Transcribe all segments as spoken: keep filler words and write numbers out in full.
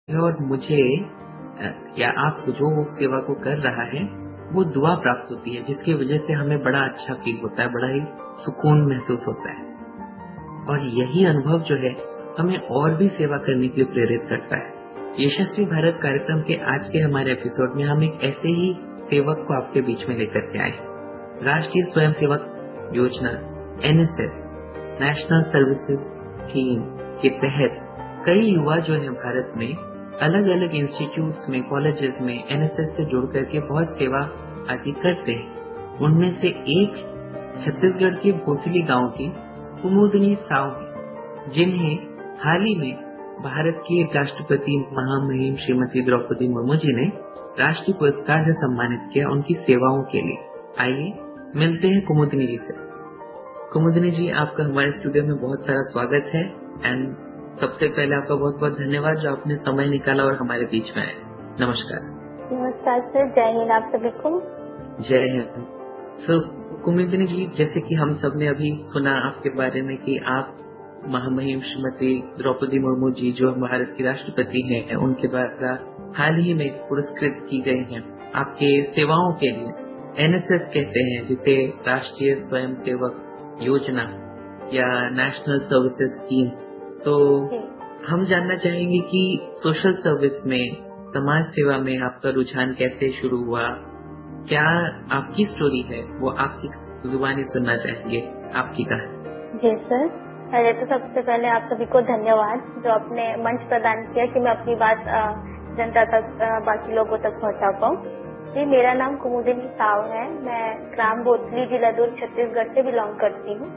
है और मुझे अ, या आपको जो वो सेवा को कर रहा है वो दुआ प्राप्त होती है, जिसकी वजह से हमें बड़ा अच्छा फील होता है, बड़ा ही सुकून महसूस होता है। और यही अनुभव जो है हमें और भी सेवा करने के लिए प्रेरित करता है। यशस्वी भारत कार्यक्रम के आज के हमारे एपिसोड में हम एक ऐसे ही सेवक को आपके बीच में लेकर के आए हैं। राष्ट्रीय स्वयंसेवक योजना N S S national services scheme के तहत कई युवा जो है भारत में अलग अलग इंस्टीट्यूट्स में, कॉलेजेस में एन एस एस से जुड़ करके बहुत सेवा आदि करते हैं। उनमें से एक छत्तीसगढ़ के भोसली गांव की कुमुदनी साव है, जिन्हें हाल ही में भारत की राष्ट्रपति महामहिम श्रीमती द्रौपदी मुर्मू जी ने राष्ट्रीय पुरस्कार से सम्मानित किया उनकी सेवाओं के लिए। आइए मिलते हैं कुमुदनी जी से। कुमुदनी जी, आपका हमारे स्टूडियो में बहुत सारा स्वागत है एंड सबसे पहले आपका बहुत बहुत धन्यवाद जो आपने समय निकाला और हमारे बीच में आए। नमस्कार। नमस्कार सर, जय हिंद आप सभी को। जय हिंद। सो कुमुदनी जी, जैसे कि हम सब ने अभी सुना आपके बारे में कि आप महामहिम श्रीमती द्रौपदी मुर्मू जी जो भारत की राष्ट्रपति हैं, उनके द्वारा हाल ही में पुरस्कृत की गई हैं आपके सेवाओं के लिए। एन एस एस कहते हैं जिसे राष्ट्रीय स्वयंसेवक योजना या नेशनल सर्विसेज स्कीम। तो हम जानना चाहेंगे कि सोशल सर्विस में, समाज सेवा में आपका रुझान कैसे शुरू हुआ, क्या आपकी स्टोरी है वो आपकी जुबानी सुनना चाहेंगे, आपकी कहानी। जी सर, पहले तो सबसे पहले आप सभी को धन्यवाद जो आपने मंच प्रदान किया कि मैं अपनी बात जनता तक, बाकी लोगों तक पहुंचा पाऊँ। जी, मेरा नाम कुमुदनी साव है। मैं ग्राम भोसली, जिला दुर्ग, छत्तीसगढ़ से बिलोंग करती हूँ।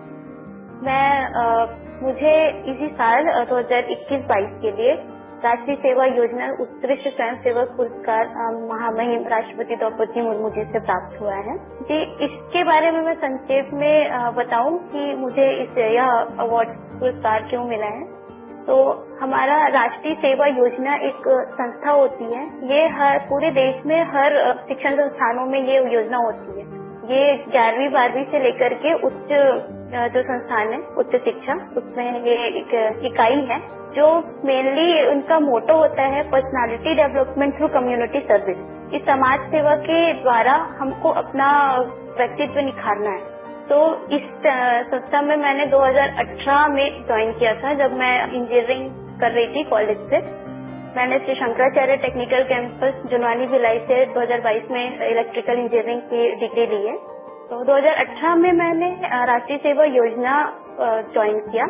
मैं आ, मुझे इसी साल दो हजार इक्कीस बाईस के लिए राष्ट्रीय सेवा योजना उत्कृष्ट स्वयं सेवक पुरस्कार महामहिम राष्ट्रपति द्रौपदी मुर्मू जी से प्राप्त हुआ है। जी, इसके बारे में मैं संक्षेप में बताऊं कि मुझे इस यह अवार्ड पुरस्कार क्यों मिला है। तो हमारा राष्ट्रीय सेवा योजना एक संस्था होती है। ये हर पूरे देश में हर शिक्षण संस्थानों में ये योजना होती है। ये ग्यारहवीं बारहवीं से लेकर के उच्च जो संस्थान है, उच्च शिक्षा, उसमें ये एक इकाई है जो मेनली उनका मोटो होता है personality development through community service. इस समाज सेवा के द्वारा हमको अपना व्यक्तित्व निखारना है। तो इस संस्था में मैंने दो हजार अठारह में ज्वाइन किया था, जब मैं इंजीनियरिंग कर रही थी कॉलेज से। मैंने श्री शंकराचार्य टेक्निकल कैंपस जुनवानी भिलाई से दो हजार बाईस में इलेक्ट्रिकल इंजीनियरिंग की डिग्री ली है। तो दो हजार अठारह में मैंने राष्ट्रीय सेवा योजना ज्वाइन किया।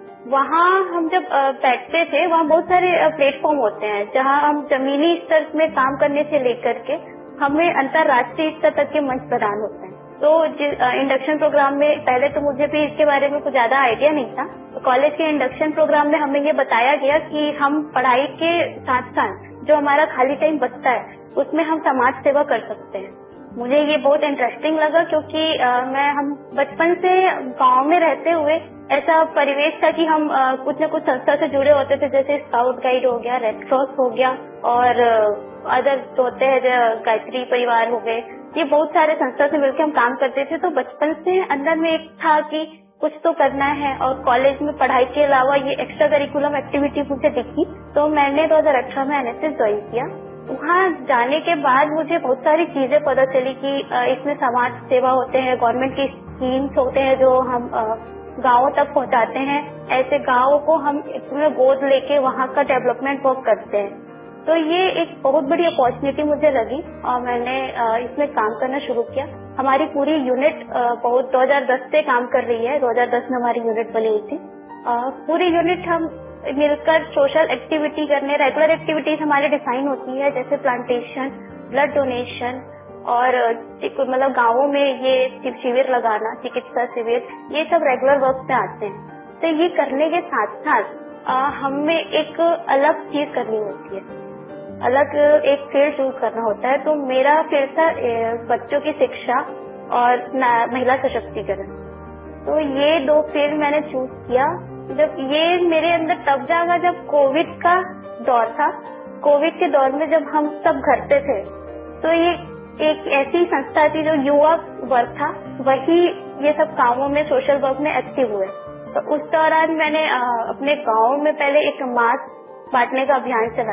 वहाँ हम जब बैठते थे, वहाँ बहुत सारे प्लेटफॉर्म होते हैं जहाँ हम जमीनी स्तर में काम करने से लेकर के हमें अंतर्राष्ट्रीय स्तर तक के मंच प्रदान होते हैं। तो इंडक्शन प्रोग्राम में पहले तो मुझे भी इसके बारे में कुछ ज्यादा आइडिया नहीं था। तो कॉलेज के इंडक्शन प्रोग्राम में हमें ये बताया गया कि हम पढ़ाई के साथ साथ जो हमारा खाली टाइम बचता है उसमें हम समाज सेवा कर सकते हैं। मुझे ये बहुत इंटरेस्टिंग लगा क्योंकि आ, मैं हम बचपन से गांव में रहते हुए ऐसा परिवेश था कि हम आ, कुछ न कुछ संस्था से जुड़े होते थे, जैसे स्काउट गाइड हो गया, रेड क्रॉस हो गया और अदर होते हैं गायत्री परिवार हो गए। ये बहुत सारे संस्था से मिलकर हम काम करते थे। तो बचपन से अंदर में एक था कि कुछ तो करना है और कॉलेज में पढ़ाई के अलावा ये एक्स्ट्रा करिकुलम एक्टिविटी मुझे दिखी। तो मैंने दो हजार अठारह में एन एस एस ज्वाइन किया। वहाँ जाने के बाद मुझे बहुत सारी चीजें पता चली कि इसमें समाज सेवा होते हैं, गवर्नमेंट की स्कीम्स होते हैं जो हम गाँवों तक पहुँचाते हैं। ऐसे गाँव को हम इसमें गोद लेके वहाँ का डेवलपमेंट वर्क करते हैं। तो ये एक बहुत बड़ी अपॉर्चुनिटी मुझे लगी और मैंने इसमें काम करना शुरू किया। हमारी पूरी यूनिट बहुत दो हजार दस से काम कर रही है। दो हजार दस में हमारी यूनिट बनी हुई थी। पूरी यूनिट हम मिलकर सोशल एक्टिविटी करने, रेगुलर एक्टिविटीज हमारी डिफाइन होती है, जैसे प्लांटेशन, ब्लड डोनेशन और मतलब गाँवों में ये शिविर लगाना, चिकित्सा शिविर, ये सब रेगुलर वर्क में आते हैं। तो ये करने के साथ साथ हमें एक अलग चीज करनी होती है, अलग एक फील्ड चूज करना होता है। तो मेरा फील्ड था बच्चों की शिक्षा और महिला सशक्तिकरण। तो ये दो फील्ड मैंने चूज किया। जब ये मेरे अंदर तब जागा जब कोविड का दौर था। कोविड के दौर में जब हम सब घर पे थे, तो ये एक ऐसी संस्था थी जो युवा वर्ग था, वही ये सब कामों में, सोशल वर्क में एक्टिव हुए। तो उस दौरान मैंने अपने गाँव में पहले एक मास्क बांटने का अभियान चलाया था।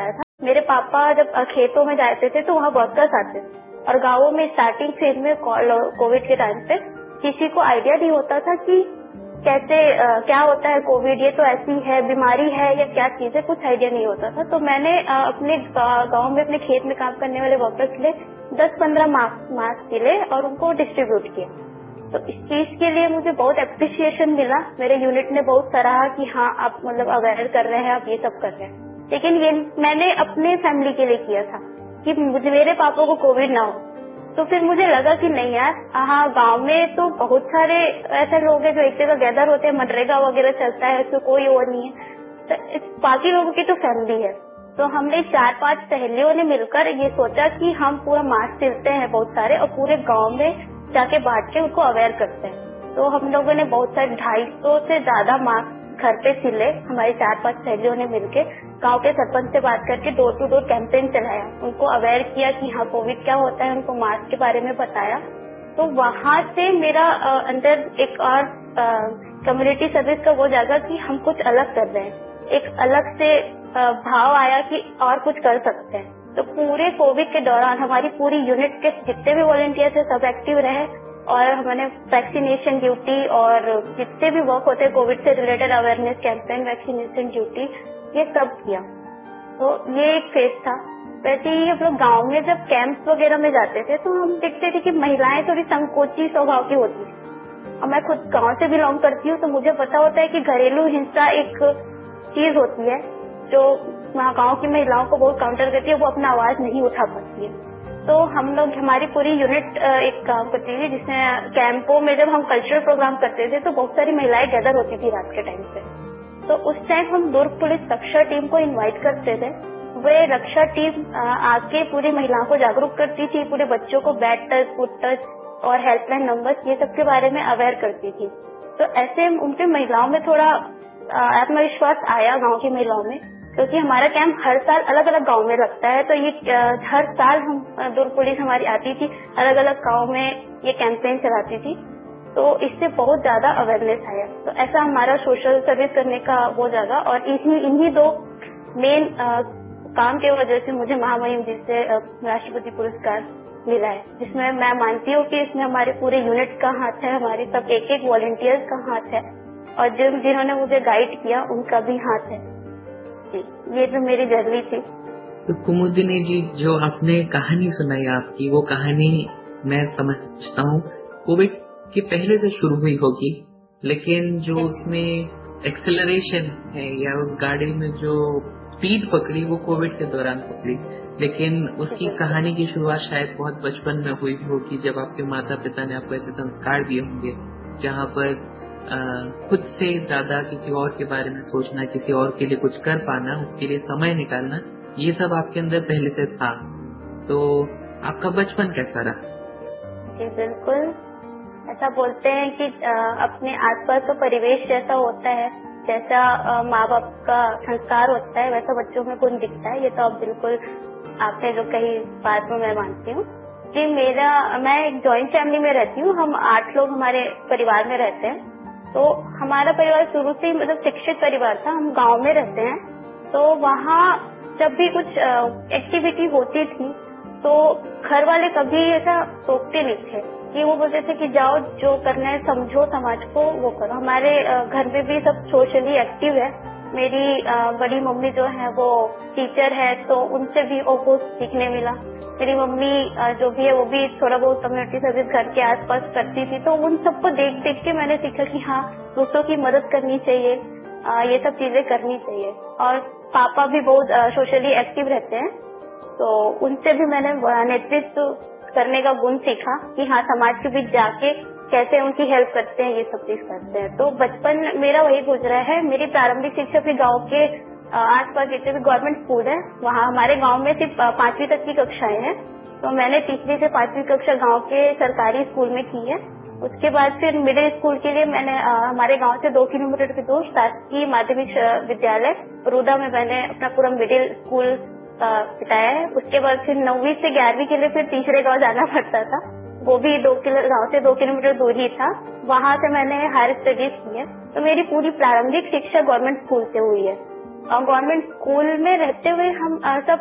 मेरे पापा जब खेतों में जाते थे तो वहाँ वर्कर्स आते थे और गाँवों में स्टार्टिंग फेज में कोविड के टाइम पे किसी को आइडिया नहीं होता था कि कैसे आ, क्या होता है कोविड, ये तो ऐसी है बीमारी है या क्या चीज है, कुछ आइडिया नहीं होता था। तो मैंने आ, अपने गांव में अपने खेत में काम करने वाले वर्कर्स के लिए दस पंद्रह मास्क मिले और उनको डिस्ट्रीब्यूट किया। तो इस चीज के लिए मुझे बहुत अप्रिसिएशन मिला। मेरे यूनिट ने बहुत सराहा कि हाँ आप मतलब अवेयर कर रहे हैं, आप ये सब कर रहे हैं। लेकिन ये मैंने अपने फैमिली के लिए किया था कि मुझे मेरे पापा को कोविड ना हो। तो फिर मुझे लगा कि नहीं यार, हाँ गांव में तो बहुत सारे ऐसे लोग हैं जो एक जगह गैदर होते हैं, मनरेगा वगैरह चलता है, उसमें कोई और नहीं है, तो बाकी लोगों की तो फैमिली है। तो हमने चार पांच सहेलियों ने मिलकर ये सोचा कि हम पूरा मास्क सिलते हैं बहुत सारे और पूरे गांव में जाके बांट के उनको अवेयर करते हैं। तो हम लोगों ने बहुत सारे ढाई सौ से ज्यादा मास्क घर पे सिले, हमारी चार पांच सहेलियों ने मिलके गांव के सरपंच से बात करके डोर टू डोर कैंपेन चलाया, उनको अवेयर किया कि हाँ कोविड क्या होता है, उनको मास्क के बारे में बताया। तो वहां से मेरा आ, अंदर एक और कम्युनिटी सर्विस का वो जागा कि हम कुछ अलग कर रहे हैं, एक अलग से आ, भाव आया कि और कुछ कर सकते हैं। तो पूरे कोविड के दौरान हमारी पूरी यूनिट के जितने भी वॉलंटियर थे सब एक्टिव रहे और हमने वैक्सीनेशन ड्यूटी और जितने भी वर्क होते हैं कोविड से related awareness campaign, vaccination duty, ये सब किया। तो ये एक फेज था। वैसे ही हम लोग गाँव में जब कैंप वगैरह में जाते थे तो हम देखते थे कि महिलाएं थोड़ी संकोची स्वभाव की होती है। और मैं खुद गाँव से बिलोंग करती हूँ तो मुझे पता होता है कि घरेलू हिंसा एक चीज होती है जो गाँव की महिलाओं को बहुत काउंटर करती है, वो अपना आवाज नहीं उठा पाती है। तो हम लोग हमारी पूरी यूनिट एक काम करती थी जिसमें कैंपों में जब हम कल्चरल प्रोग्राम करते थे तो बहुत सारी महिलाएं गैदर होती थी रात के टाइम पे। तो उस टाइम हम दुर्ग पुलिस रक्षा टीम को इनवाइट करते थे। वे रक्षा टीम आके पूरी महिलाओं को जागरूक करती थी, पूरे बच्चों को बैड टच, गुड टच और हेल्पलाइन नंबर्स ये सब के बारे में अवेयर करती थी। तो ऐसे उनके महिलाओं में थोड़ा आत्मविश्वास आया गाँव की महिलाओं में, क्योंकि हमारा कैंप हर साल अलग अलग गांव में लगता है। तो ये हर साल हम दुर्ग पुलिस हमारी आती थी, अलग अलग गांव में ये कैंपेन चलाती थी। तो इससे बहुत ज्यादा अवेयरनेस आया। तो ऐसा हमारा सोशल सर्विस करने का वो जगह और इन्हीं इन्हीं दो मेन काम की वजह से मुझे महामहिम जी से राष्ट्रपति पुरस्कार मिला है, जिसमें मैं मानती हूँ कि इसमें हमारे पूरे यूनिट का हाथ है, हमारे सब एक एक वॉलंटियर्स का हाथ है और जिन जिन्होंने मुझे गाइड किया उनका भी हाथ है। ये तो मेरी जर्नी थी। तो कुमुदिनी जी, जो आपने कहानी सुनाई आपकी, वो कहानी मैं समझता हूँ कोविड के पहले से शुरू हुई होगी, लेकिन जो उसमें एक्सेलरेशन है या उस गाड़ी में जो स्पीड पकड़ी वो कोविड के दौरान पकड़ी। लेकिन उसकी कहानी की शुरुआत शायद बहुत बचपन में हुई होगी, जब आपके माता पिता ने आपको ऐसे संस्कार दिए होंगे जहाँ पर आ, खुद से ज्यादा किसी और के बारे में सोचना, किसी और के लिए कुछ कर पाना, उसके लिए समय निकालना, ये सब आपके अंदर पहले से था। तो आपका बचपन कैसा रहा? जी बिल्कुल, ऐसा बोलते हैं कि आ, अपने आसपास का परिवेश जैसा होता है, जैसा माँ बाप का संस्कार होता है वैसा बच्चों में गुण दिखता है। ये तो आप बिल्कुल आपने जो कही बात में मैं मानती हूँ। जी मेरा मैं एक जॉइंट फैमिली में रहती हूँ, हम आठ लोग हमारे परिवार में रहते हैं। तो हमारा परिवार शुरू से ही मतलब शिक्षित परिवार था, हम गांव में रहते हैं। तो वहाँ जब भी कुछ एक्टिविटी होती थी तो घर वाले कभी ऐसा सोचते नहीं थे कि वो बोलते थे कि जाओ जो करना है समझो, समाज को वो करो। हमारे घर में भी सब सोशली एक्टिव है। मेरी बड़ी मम्मी जो है वो टीचर है, तो उनसे भी बहुत सीखने मिला। मेरी मम्मी जो भी है वो भी थोड़ा बहुत कम्युनिटी सर्विस घर के आसपास करती थी, तो उन सबको देख देख के मैंने सीखा कि हाँ दूसरों की मदद करनी चाहिए, ये सब चीजें करनी चाहिए। और पापा भी बहुत सोशली एक्टिव रहते हैं, तो उनसे भी मैंने नेतृत्व करने का गुण सीखा कि हाँ समाज के बीच जाके कैसे उनकी हेल्प करते हैं, ये सब चीज करते हैं। तो बचपन मेरा वही गुजरा है। मेरी प्रारंभिक शिक्षा भी गांव के आसपास जितने भी गवर्नमेंट स्कूल है, वहाँ हमारे गांव में सिर्फ पांचवी तक की कक्षाएं हैं, तो मैंने तीसरी से पांचवी कक्षा गांव के सरकारी स्कूल में की है। उसके बाद फिर मिडिल स्कूल के लिए मैंने आ, हमारे गांव से दो किलोमीटर के दूर शासकीय माध्यमिक विद्यालय रूदा में मैंने अपना पूरा मिडिल स्कूल बिताया है। उसके बाद फिर नौवीं से ग्यारहवीं के लिए फिर तीसरे गांव जाना पड़ता था, वो भी दो किलो गाँव से दो किलोमीटर दूर ही था। वहाँ से मैंने हायर स्टडीज की है। तो मेरी पूरी प्रारंभिक शिक्षा गवर्नमेंट स्कूल से हुई है। और गवर्नमेंट स्कूल में रहते हुए हम सब